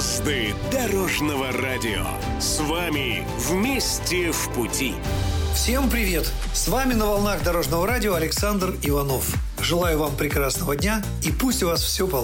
Звезды дорожного радио. С вами вместе в пути. Всем привет! С вами на волнах Дорожного радио Александр Иванов. Желаю вам прекрасного дня и пусть у вас все получится.